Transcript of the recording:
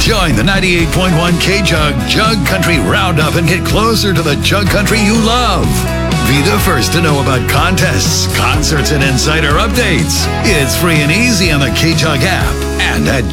Join the 98.1 K-Jug Jug Country Roundup and get closer to the Jug Country you love. Be the first to know about contests, concerts, and insider updates. It's free and easy on the K-Jug app and at